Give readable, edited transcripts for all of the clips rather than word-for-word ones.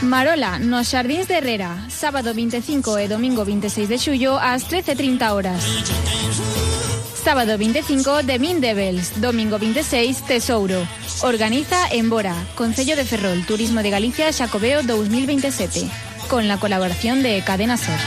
Marola, nos Xardíns de Herrera, sábado 25 e domingo 26 de xullo ás 13:30 horas. Sábado 25 de Mindevels, domingo 26 Tesouro. Organiza Embora, Concello de Ferrol, Turismo de Galicia Xacobeo 2027, con la colaboración de Cadena Ser.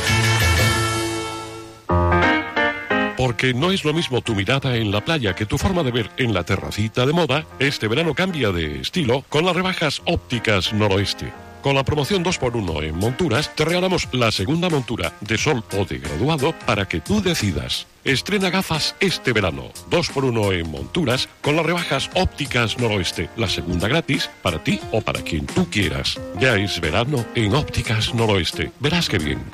Porque no es lo mismo tu mirada en la playa que tu forma de ver en la terracita de moda. Este verano cambia de estilo con las rebajas Ópticas Noroeste. Con la promoción 2x1 en monturas, te regalamos la segunda montura de sol o de graduado para que tú decidas. Estrena gafas este verano, 2x1 en monturas, con las rebajas Ópticas Noroeste. La segunda gratis para ti o para quien tú quieras. Ya es verano en Ópticas Noroeste. Verás qué bien.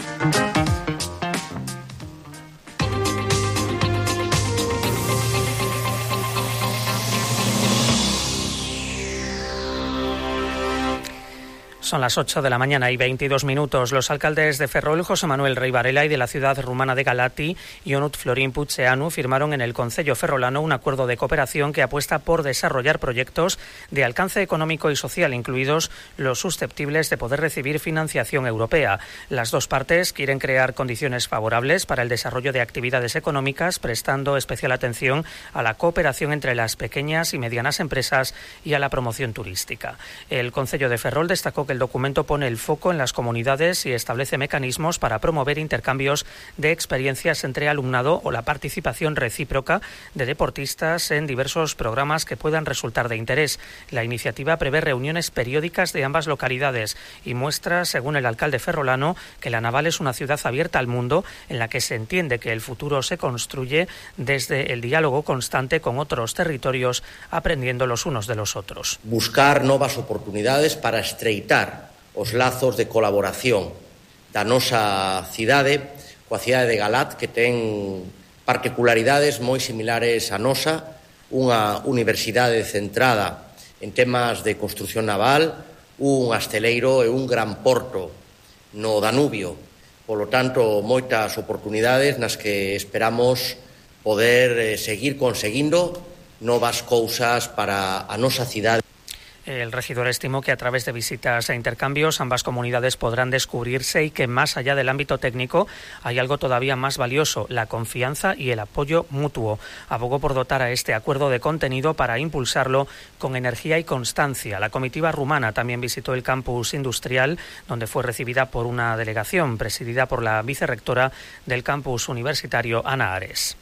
Son las 8 de la mañana y 22 minutos. Los alcaldes de Ferrol, José Manuel Rey Varela, y de la ciudad rumana de Galati, Ionut Florín Pucheanu, firmaron en el Concello ferrolano un acuerdo de cooperación que apuesta por desarrollar proyectos de alcance económico y social, incluidos los susceptibles de poder recibir financiación europea. Las dos partes quieren crear condiciones favorables para el desarrollo de actividades económicas, prestando especial atención a la cooperación entre las pequeñas y medianas empresas y a la promoción turística. El Concello de Ferrol destacó que el documento pone el foco en las comunidades y establece mecanismos para promover intercambios de experiencias entre alumnado o la participación recíproca de deportistas en diversos programas que puedan resultar de interés. La iniciativa prevé reuniones periódicas de ambas localidades y muestra, según el alcalde ferrolano, que La Naval es una ciudad abierta al mundo en la que se entiende que el futuro se construye desde el diálogo constante con otros territorios, aprendiendo los unos de los otros. Buscar novas oportunidades para estreitar os lazos de colaboración da nosa cidade coa cidade de Galat, que ten particularidades moi similares a nosa, unha universidade centrada en temas de construción naval, un asteleiro e un gran porto no Danubio. Polo tanto, moitas oportunidades nas que esperamos poder seguir conseguindo novas cousas para a nosa cidade. El regidor estimó que a través de visitas e intercambios ambas comunidades podrán descubrirse y que más allá del ámbito técnico hay algo todavía más valioso, la confianza y el apoyo mutuo. Abogó por dotar a este acuerdo de contenido para impulsarlo con energía y constancia. La comitiva rumana también visitó el campus industrial, donde fue recibida por una delegación presidida por la vicerrectora del campus universitario, Ana Ares.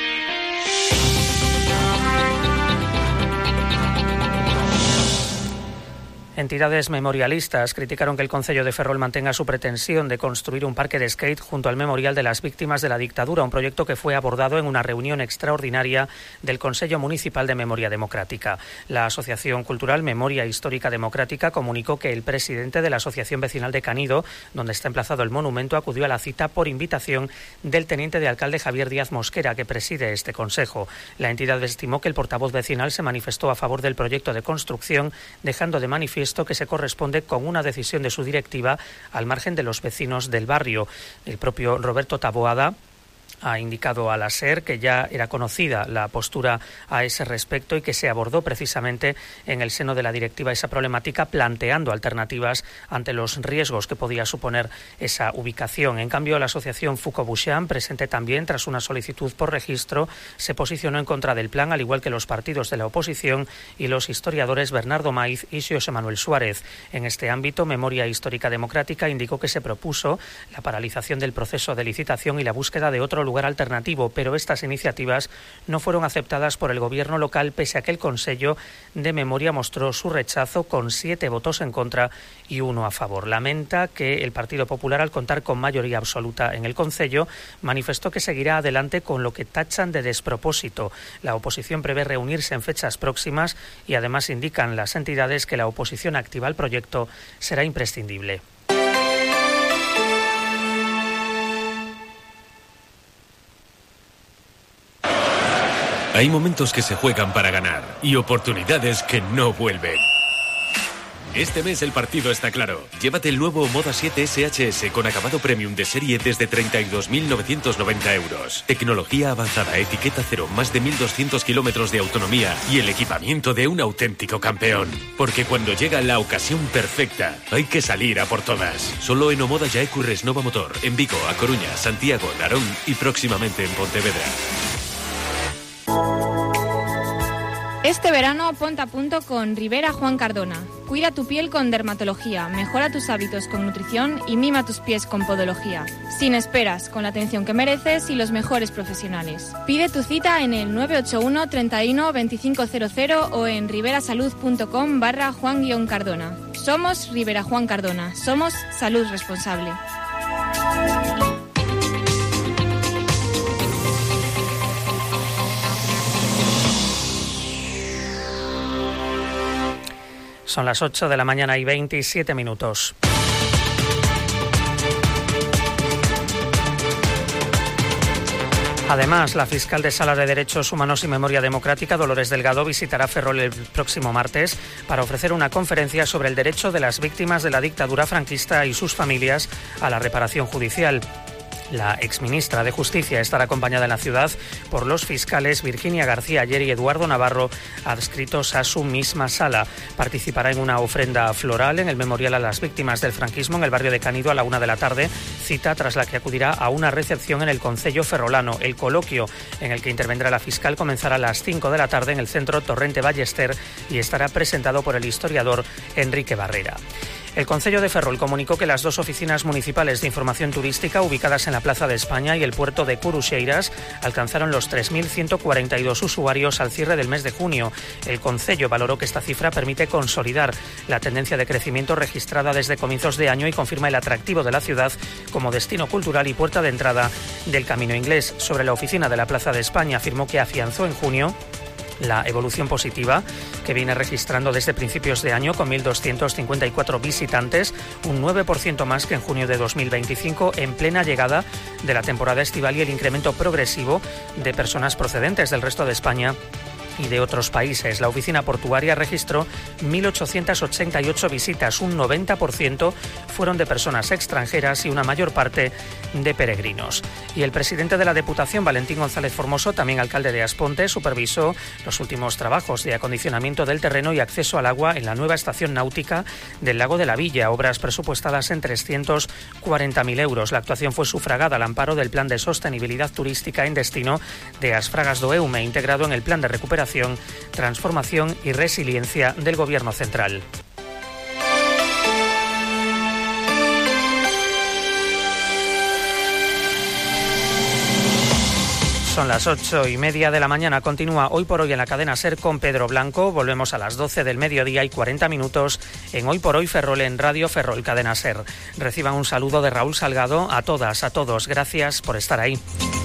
Entidades memorialistas criticaron que el Concello de Ferrol mantenga su pretensión de construir un parque de skate junto al Memorial de las Víctimas de la Dictadura, un proyecto que fue abordado en una reunión extraordinaria del Consello Municipal de Memoria Democrática. La Asociación Cultural Memoria Histórica Democrática comunicó que el presidente de la Asociación Vecinal de Canido, donde está emplazado el monumento, acudió a la cita por invitación del teniente de alcalde Javier Díaz Mosquera, que preside este consejo. La entidad estimó que el portavoz vecinal se manifestó a favor del proyecto de construcción, dejando de manifiesto que se corresponde con una decisión de su directiva al margen de los vecinos del barrio. El propio Roberto Taboada ha indicado a la SER que ya era conocida la postura a ese respecto y que se abordó precisamente en el seno de la directiva esa problemática, planteando alternativas ante los riesgos que podía suponer esa ubicación. En cambio, la asociación Foucault-Bouchan, presente también tras una solicitud por registro, se posicionó en contra del plan, al igual que los partidos de la oposición y los historiadores Bernardo Maiz y José Manuel Suárez. En este ámbito, Memoria Histórica Democrática indicó que se propuso la paralización del proceso de licitación y la búsqueda de otro lugar alternativo, pero estas iniciativas no fueron aceptadas por el gobierno local, pese a que el Consello de Memoria mostró su rechazo con 7 votos en contra y 1 a favor. Lamenta que el Partido Popular, al contar con mayoría absoluta en el Concello, manifestó que seguirá adelante con lo que tachan de despropósito. La oposición prevé reunirse en fechas próximas y además indican las entidades que la oposición activa al proyecto será imprescindible. Hay momentos que se juegan para ganar y oportunidades que no vuelven. Este mes el partido está claro. Llévate el nuevo Moda 7 SHS con acabado premium de serie desde 32.990 euros. Tecnología avanzada, etiqueta cero, más de 1.200 kilómetros de autonomía y el equipamiento de un auténtico campeón. Porque cuando llega la ocasión perfecta, hay que salir a por todas. Solo en Omoda Jaecu Resnova Motor, en Vigo, A Coruña, Santiago, Narón y próximamente en Pontevedra. Este verano ponte a punto con Rivera Juan Cardona. Cuida tu piel con dermatología, mejora tus hábitos con nutrición y mima tus pies con podología. Sin esperas, con la atención que mereces y los mejores profesionales. Pide tu cita en el 981 31 2500 o en riverasalud.com/Juan-Cardona. Somos Rivera Juan Cardona. Somos Salud Responsable. Son las 8 de la mañana y 27 minutos. Además, la fiscal de Sala de Derechos Humanos y Memoria Democrática, Dolores Delgado, visitará Ferrol el próximo martes para ofrecer una conferencia sobre el derecho de las víctimas de la dictadura franquista y sus familias a la reparación judicial. La exministra de Justicia estará acompañada en la ciudad por los fiscales Virginia García Ayer y Eduardo Navarro, adscritos a su misma sala. Participará en una ofrenda floral en el memorial a las víctimas del franquismo en el barrio de Canido a la 1 de la tarde, cita tras la que acudirá a una recepción en el concello ferrolano. El coloquio en el que intervendrá la fiscal comenzará a las 5 de la tarde en el centro Torrente Ballester y estará presentado por el historiador Enrique Barrera. El Concello de Ferrol comunicó que las dos oficinas municipales de información turística ubicadas en la Plaza de España y el puerto de Curuxeiras alcanzaron los 3.142 usuarios al cierre del mes de junio. El Concello valoró que esta cifra permite consolidar la tendencia de crecimiento registrada desde comienzos de año y confirma el atractivo de la ciudad como destino cultural y puerta de entrada del Camino Inglés. Sobre la oficina de la Plaza de España afirmó que afianzó en junio la evolución positiva que viene registrando desde principios de año con 1.254 visitantes, un 9% más que en junio de 2025 en plena llegada de la temporada estival y el incremento progresivo de personas procedentes del resto de España y de otros países. La oficina portuaria registró 1.888 visitas, un 90% fueron de personas extranjeras y una mayor parte de peregrinos. Y el presidente de la Diputación, Valentín González Formoso, también alcalde de Asponte, supervisó los últimos trabajos de acondicionamiento del terreno y acceso al agua en la nueva estación náutica del Lago de la Villa, obras presupuestadas en 340.000 euros. La actuación fue sufragada al amparo del Plan de Sostenibilidad Turística en Destino de As Fragas do Eume, integrado en el Plan de Recuperación, Transformación y Resiliencia del Gobierno Central. Son las 8:30 de la mañana. Continúa Hoy por Hoy en la cadena SER con Pedro Blanco. Volvemos a las 12 del mediodía y 40 minutos en Hoy por Hoy Ferrol en Radio Ferrol Cadena SER. Reciban un saludo de Raúl Salgado. A todas, a todos, gracias por estar ahí.